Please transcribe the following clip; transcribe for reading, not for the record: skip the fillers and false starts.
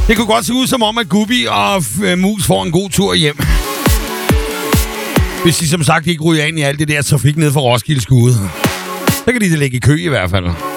Det kunne godt se ud som om, at Gubbi og Mus får en god tur hjem. Hvis de som sagt ikke ryger ind i alt det der trafik ned for Roskilde Skude. Så kan de da ligge i kø i hvert fald.